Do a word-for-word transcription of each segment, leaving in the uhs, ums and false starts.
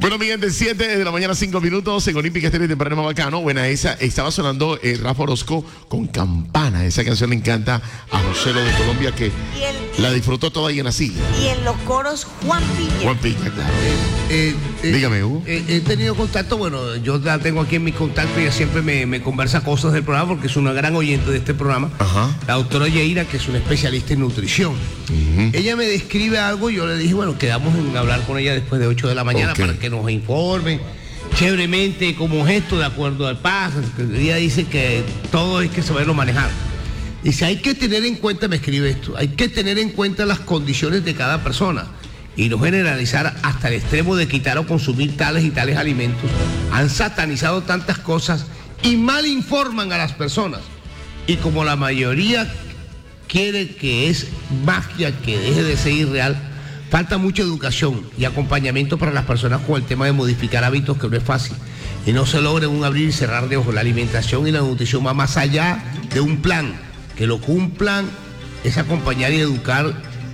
Bueno, mi gente, siete de la mañana, cinco minutos, en Olímpica Estéreo y Temprano Bacano. Buena esa, estaba sonando eh, Rafa Orozco con Campana. Esa canción le encanta a José Lo de Colombia, que el, la disfrutó toda ahí en así. Y en los coros, Juan Piña. Juan Piña, claro. Eh, eh, Dígame, Hugo. Eh, he tenido contacto, bueno, yo la tengo aquí en mi contacto y ella siempre me, me conversa cosas del programa porque es una gran oyente de este programa. Ajá. La doctora Yeira, que es una especialista en nutrición. Uh-huh. Ella me describe algo y yo le dije, bueno, quedamos en hablar con ella después de ocho de la mañana, okay, para que nos informe chéveremente como gesto de acuerdo al P A S. Ella dice que todo hay que saberlo manejar. Dice, hay que tener en cuenta, me escribe esto, hay que tener en cuenta las condiciones de cada persona y no generalizar hasta el extremo de quitar o consumir tales y tales alimentos. Han satanizado tantas cosas y mal informan a las personas. Y como la mayoría quiere que es magia, que deje de ser irreal, falta mucha educación y acompañamiento para las personas con el tema de modificar hábitos, que no es fácil. Y no se logra un abrir y cerrar de ojos. La alimentación y la nutrición va más allá de un plan. Que lo cumplan es acompañar y educar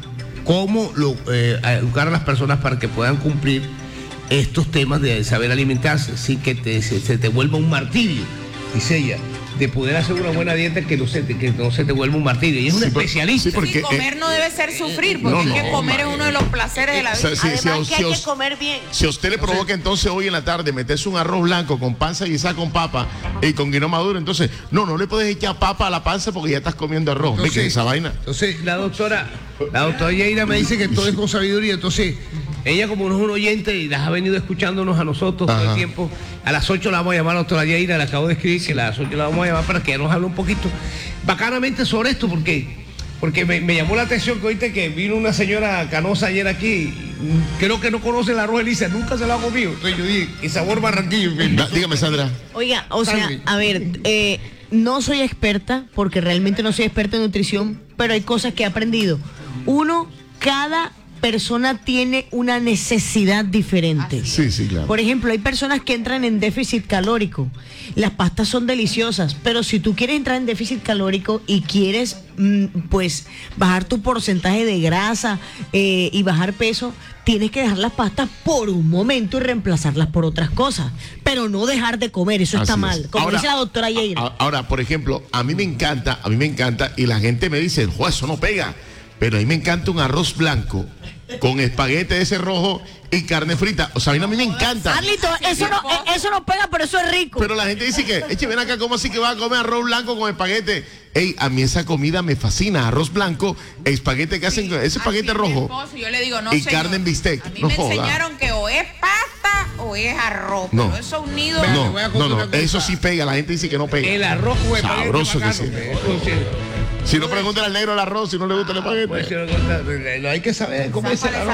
cómo lo, eh, educar a las personas para que puedan cumplir estos temas de saber alimentarse sin que te, se, se te vuelva un martirio, dice ella, de poder hacer una buena dieta que no se te, que no se te vuelva un martirio. Y es un sí, especialista. Sí, porque sí, comer eh, no debe ser sufrir, porque no, no, es que comer es uno de los placeres de la vida. Si, Además si, que si, hay si, que comer bien. Si a usted le provoca entonces hoy en la tarde meterse un arroz blanco con panza guisada con papa y con guineo maduro, entonces, no, no le puedes echar papa a la panza porque ya estás comiendo arroz. Entonces, ¿ve esa vaina? Entonces, la doctora, la doctora Yeira me dice que todo es con sabiduría. Entonces, ella como no es un oyente y las ha venido escuchándonos a nosotros, ajá, todo el tiempo, a las ocho la vamos a llamar a la doctora Yeira, le acabo de escribir que a las ocho la vamos a llamar para que ella nos hable un poquito bacanamente sobre esto, porque, porque me, me llamó la atención que oíste que vino una señora canosa ayer aquí, creo que no conoce el arroz Elisa, nunca se lo ha comido. Entonces yo dije, y sabor barranquillo. Da, dígame, Sandra. Oiga, o sea, a ver, eh, no soy experta, porque realmente no soy experta en nutrición, pero hay cosas que he aprendido. Uno, cada persona tiene una necesidad diferente. Sí, sí, claro. Por ejemplo, hay personas que entran en déficit calórico. Las pastas son deliciosas, pero si tú quieres entrar en déficit calórico y quieres, mm, pues, bajar tu porcentaje de grasa eh, y bajar peso, tienes que dejar las pastas por un momento y reemplazarlas por otras cosas. Pero no dejar de comer, eso Así está mal. Es. Como ahora, dice la doctora Yeira. Ahora, por ejemplo, a mí me encanta, a mí me encanta, y la gente me dice, ¡jo, eso no pega! Pero a mí me encanta un arroz blanco con espaguete ese rojo y carne frita. O sea, a mí, a mí me encanta. Carlito, eso no, eso no pega, pero eso es rico. Pero la gente dice que, eche, ven acá, ¿cómo así que va a comer arroz blanco con espaguete? Ey, a mí esa comida me fascina. Arroz blanco, espaguete que hacen, ese espaguete rojo. Esposo, yo le digo, no, y señor, carne en bistec. A mí no me joda. enseñaron que o es pasta o es arroz. No. Pero eso unido. No, no, no, eso sí pega. La gente dice que no pega. El arroz con espaguete sabroso bacano, que sí. Si no, preguntan al negro el arroz, si no le gusta el espaguete. Pues, si no, no hay que saber cómo es el arroz.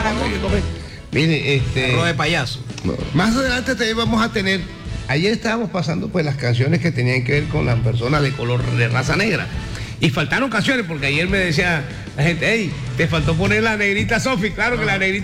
Mire, este... arroz de payaso. No. Más adelante también vamos a tener... Ayer estábamos pasando pues las canciones que tenían que ver con las personas de color, de raza negra. Y faltaron canciones, porque ayer me decía la gente, hey, te faltó poner la negrita Sofi. Claro que la negrita